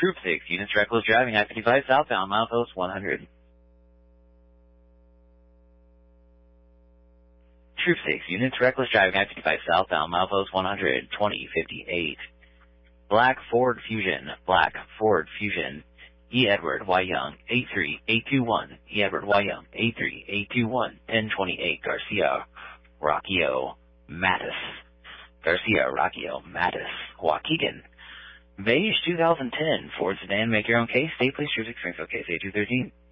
Troop 6, units reckless driving, I-55 southbound, milepost 100. Troop 6, units reckless driving, I-55 southbound, milepost 100, 2058. Black Ford Fusion, E. Edward Y. Young, 83821, E. Edward Y. Young, 83821, 1028, Garcia Rockio Mattis, Waukegan. Beige 2010, Ford sedan, make your own case, state police, Springfield, case A213.